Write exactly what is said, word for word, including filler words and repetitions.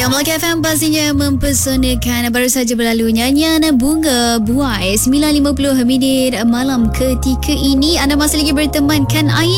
Ya, Melaka F M pastinya mempesonakan. Baru saja berlalu nyanyian Bunga Buai sembilan lima puluh minit malam ketika ini. Anda masih lagi bertemankan Ain